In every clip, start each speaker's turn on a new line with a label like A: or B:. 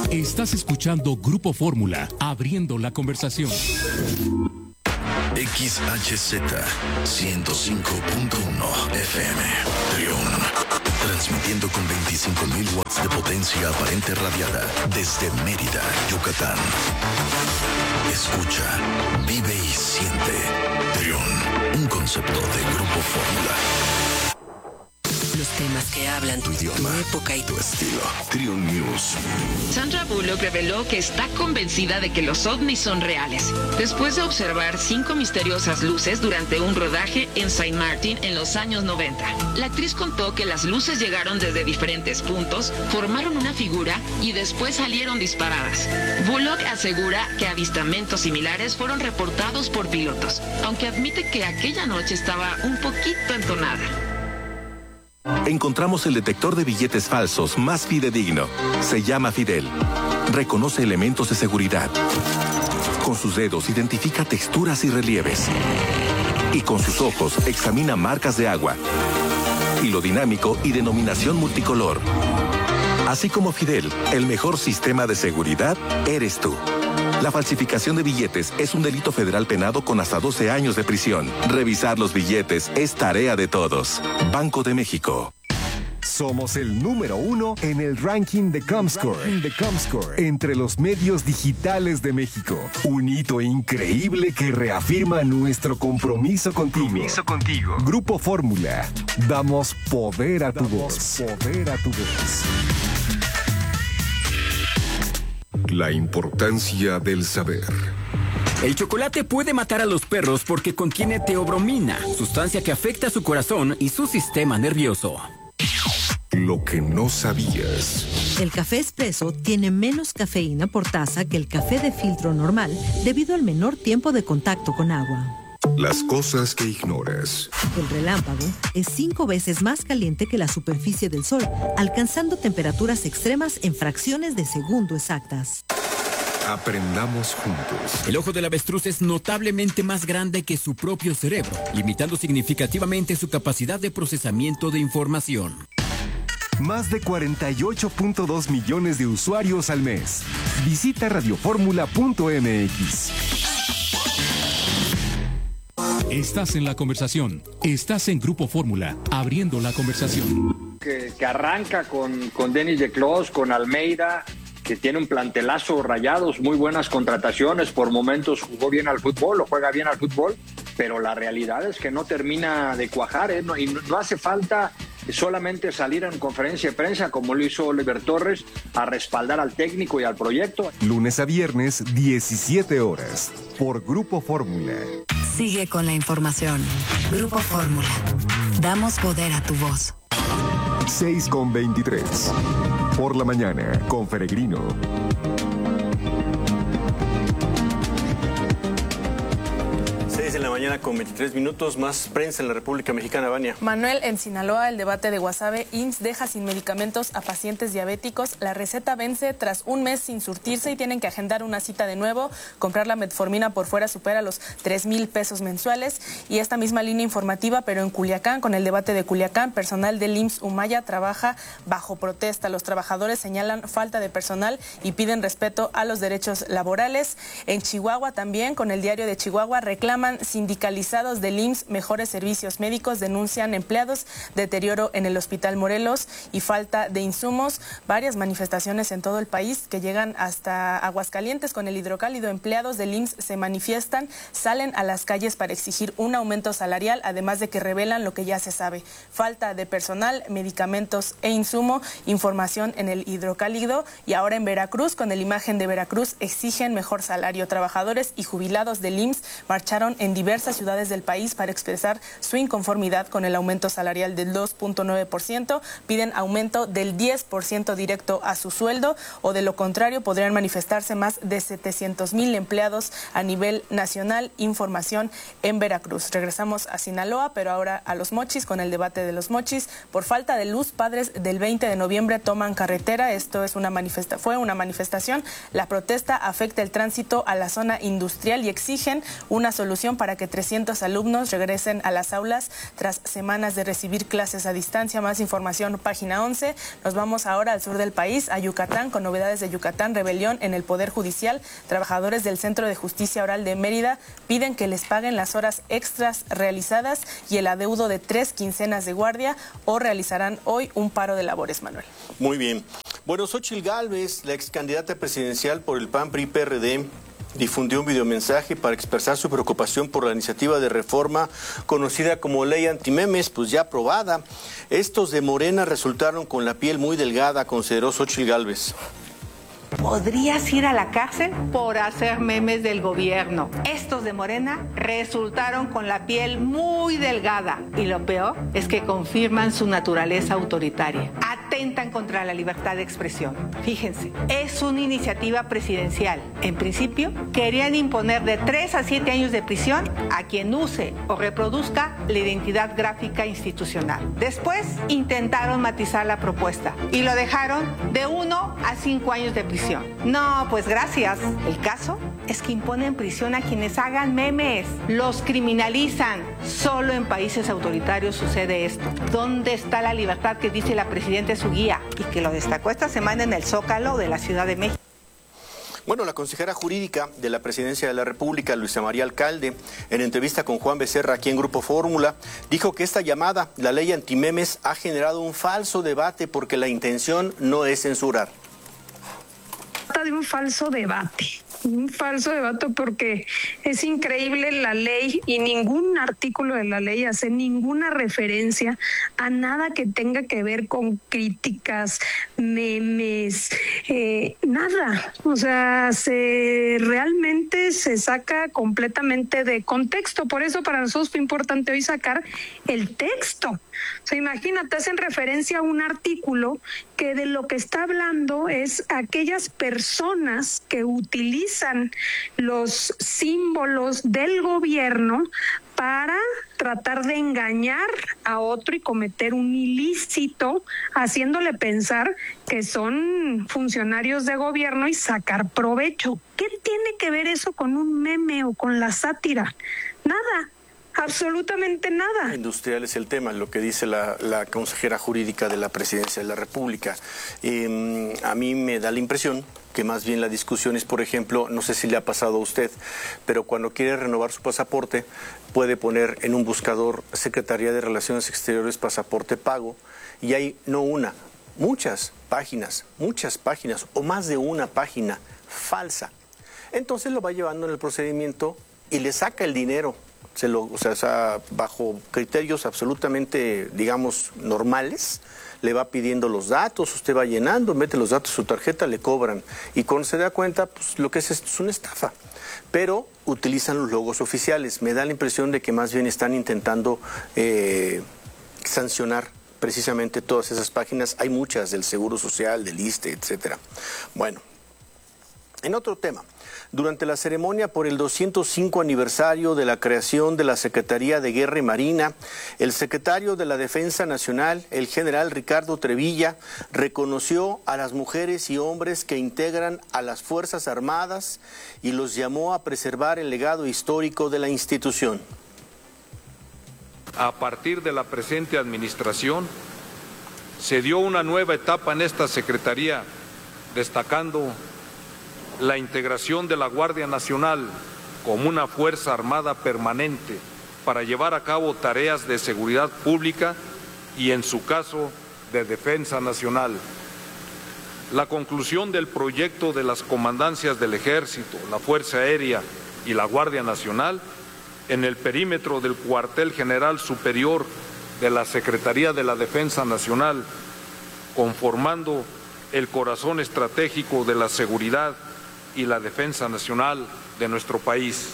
A: Estás escuchando Grupo Fórmula, abriendo la conversación.
B: XHZ 105.1 FM Trión, transmitiendo con 25.000 watts de potencia aparente radiada desde Mérida, Yucatán. Escucha, vive y siente Trión, un concepto de Grupo Fórmula.
C: Los temas que hablan tu idioma, tu época y tu estilo.
B: Trión News.
D: Sandra Bullock reveló que está convencida de que los ovnis son reales, después de observar 5 misteriosas luces durante un rodaje en Saint Martin en los años 90. La actriz contó que las luces llegaron desde diferentes puntos, formaron una figura y después salieron disparadas. Bullock asegura que avistamientos similares fueron reportados por pilotos, aunque admite que aquella noche estaba un poquito entonada.
E: Encontramos el detector de billetes falsos más fidedigno. Se llama Fidel. Reconoce elementos de seguridad. Con sus dedos identifica texturas y relieves. Y con sus ojos examina marcas de agua. Hilo dinámico y denominación multicolor. Así como Fidel, el mejor sistema de seguridad eres tú. La falsificación de billetes es un delito federal penado con hasta 12 años de prisión. Revisar los billetes es tarea de todos. Banco de México.
F: Somos el número 1 en el ranking de Comscore. Entre los medios digitales de México. Un hito increíble que reafirma nuestro compromiso contigo. Grupo Fórmula. Damos poder a tu voz.
G: La importancia del saber.
H: El chocolate puede matar a los perros porque contiene teobromina, sustancia que afecta su corazón y su sistema nervioso.
G: Lo que no sabías.
I: El café expreso tiene menos cafeína por taza que el café de filtro normal debido al menor tiempo de contacto con agua.
G: Las cosas que ignoras.
I: El relámpago es 5 veces más caliente que la superficie del Sol, alcanzando temperaturas extremas en fracciones de segundo exactas.
G: Aprendamos juntos.
H: El ojo del avestruz es notablemente más grande que su propio cerebro, limitando significativamente su capacidad de procesamiento de información.
F: Más de 48.2 millones de usuarios al mes. Visita radioformula.mx.
A: Estás en la conversación. Estás en Grupo Fórmula, abriendo la conversación.
J: Que arranca con Denis de Clos, con Almeida, que tiene un plantelazo, Rayados, muy buenas contrataciones, por momentos jugó bien al fútbol, o juega bien al fútbol, pero la realidad es que no termina de cuajar, y no hace falta solamente salir en conferencia de prensa, como lo hizo Oliver Torres, a respaldar al técnico y al proyecto.
F: Lunes a viernes, 17 horas, por Grupo Fórmula.
C: Sigue con la información. Grupo Fórmula. Damos poder a tu voz.
F: 6:23. Por la mañana, con Peregrino.
K: 6 de la mañana con 23 minutos, más prensa en la República Mexicana, Vania.
L: Manuel, en Sinaloa, el debate de Guasave, IMSS deja sin medicamentos a pacientes diabéticos. La receta vence tras un mes sin surtirse y tienen que agendar una cita de nuevo. Comprar la metformina por fuera supera los 3,000 pesos mensuales. Y esta misma línea informativa, pero en Culiacán, con el debate de Culiacán, personal del IMSS Humaya trabaja bajo protesta. Los trabajadores señalan falta de personal y piden respeto a los derechos laborales. En Chihuahua también, con el Diario de Chihuahua, reclaman sindicalizados del IMSS mejores servicios médicos, denuncian empleados, deterioro en el Hospital Morelos y falta de insumos. Varias manifestaciones en todo el país que llegan hasta Aguascalientes con el hidrocálido. Empleados del IMSS se manifiestan, salen a las calles para exigir un aumento salarial, además de que revelan lo que ya se sabe: falta de personal, medicamentos e insumo. Información en el hidrocálido. Y ahora en Veracruz, con el Imagen de Veracruz, exigen mejor salario. Trabajadores y jubilados del IMSS marcharon en diversas ciudades del país para expresar su inconformidad con el aumento salarial del 2.9%. Piden aumento del 10% directo a su sueldo, o de lo contrario podrían manifestarse más de 700,000 empleados a nivel nacional. Información en Veracruz. Regresamos a Sinaloa, pero ahora a Los Mochis, con el debate de Los Mochis. Por falta de luz, padres del 20 de noviembre toman carretera. Esto es fue una manifestación. La protesta afecta el tránsito a la zona industrial y exigen una solución para para que 300 alumnos regresen a las aulas tras semanas de recibir clases a distancia. Más información, página 11. Nos vamos ahora al sur del país, a Yucatán, con novedades de Yucatán. Rebelión en el Poder Judicial. Trabajadores del Centro de Justicia Oral de Mérida piden que les paguen las horas extras realizadas y el adeudo de 3 quincenas de guardia, o realizarán hoy un paro de labores, Manuel.
K: Muy bien. Bueno, Xóchitl Gálvez, la ex candidata presidencial por el PAN, PRI, PRD, difundió un videomensaje para expresar su preocupación por la iniciativa de reforma conocida como Ley Antimemes, pues ya aprobada. Estos de Morena resultaron con la piel muy delgada, consideró Xóchitl Gálvez.
M: Podrías ir a la cárcel por hacer memes del gobierno. Estos de Morena resultaron con la piel muy delgada. Y lo peor es que confirman su naturaleza autoritaria. Atentan contra la libertad de expresión. Fíjense, es una iniciativa presidencial. En principio, querían imponer de 3 a 7 años de prisión a quien use o reproduzca la identidad gráfica institucional. Después, intentaron matizar la propuesta y lo dejaron de 1 a 5 años de prisión. No, pues gracias. El caso es que imponen prisión a quienes hagan memes. Los criminalizan. Solo en países autoritarios sucede esto. ¿Dónde está la libertad que dice la presidenta en su guía? Y que lo destacó esta semana en el Zócalo de la Ciudad de México.
K: Bueno, la consejera jurídica de la Presidencia de la República, Luisa María Alcalde, en entrevista con Juan Becerra aquí en Grupo Fórmula, dijo que esta llamada, la ley antimemes, ha generado un falso debate porque la intención no es censurar.
N: De un falso debate porque es increíble la ley y ningún artículo de la ley hace ninguna referencia a nada que tenga que ver con críticas, memes, nada. O sea, realmente se saca completamente de contexto. Por eso para nosotros fue importante hoy sacar el texto. O sea, imagínate, hacen referencia a un artículo que de lo que está hablando es aquellas personas que utilizan los símbolos del gobierno para tratar de engañar a otro y cometer un ilícito, haciéndole pensar que son funcionarios de gobierno y sacar provecho. ¿Qué tiene que ver eso con un meme o con la sátira? Nada. Absolutamente nada.
K: Industrial es el tema, lo que dice la consejera jurídica de la Presidencia de la República. A mí me da la impresión que más bien la discusión es, por ejemplo, no sé si le ha pasado a usted, pero cuando quiere renovar su pasaporte, puede poner en un buscador Secretaría de Relaciones Exteriores pasaporte pago, y hay no una, muchas páginas, o más de una página falsa. Entonces lo va llevando en el procedimiento y le saca el dinero. Bajo criterios absolutamente, digamos, normales, le va pidiendo los datos, usted va llenando, mete los datos de su tarjeta, le cobran. Y cuando se da cuenta, pues lo que es esto es una estafa. Pero utilizan los logos oficiales. Me da la impresión de que más bien están intentando sancionar precisamente todas esas páginas. Hay muchas del Seguro Social, del ISSSTE, etcétera. Bueno, en otro tema. Durante la ceremonia por el 205 aniversario de la creación de la Secretaría de Guerra y Marina, el secretario de la Defensa Nacional, el general Ricardo Trevilla, reconoció a las mujeres y hombres que integran a las Fuerzas Armadas y los llamó a preservar el legado histórico de la institución.
O: A partir de la presente administración, se dio una nueva etapa en esta Secretaría, destacando la integración de la Guardia Nacional como una Fuerza Armada permanente para llevar a cabo tareas de seguridad pública y, en su caso, de defensa nacional. La conclusión del proyecto de las comandancias del Ejército, la Fuerza Aérea y la Guardia Nacional en el perímetro del Cuartel General Superior de la Secretaría de la Defensa Nacional, conformando el corazón estratégico de la seguridad y la defensa nacional de nuestro país.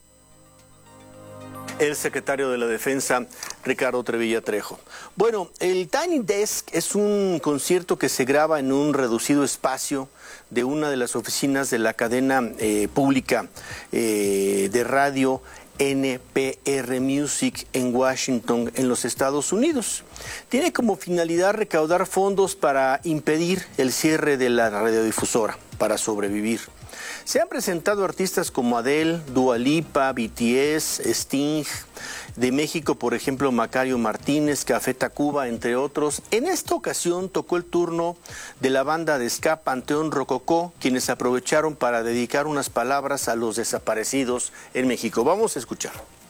K: El secretario de la Defensa, Ricardo Trevilla Trejo. Bueno, el Tiny Desk es un concierto que se graba en un reducido espacio de una de las oficinas de la cadena pública de radio NPR Music en Washington, en los Estados Unidos. Tiene como finalidad recaudar fondos para impedir el cierre de la radiodifusora, para sobrevivir. Se han presentado artistas como Adele, Dua Lipa, BTS, Sting. De México, por ejemplo, Macario Martínez, Café Tacuba, entre otros. En esta ocasión tocó el turno de la banda de ska Panteón Rococó, quienes aprovecharon para dedicar unas palabras a los desaparecidos en México. Vamos a escuchar.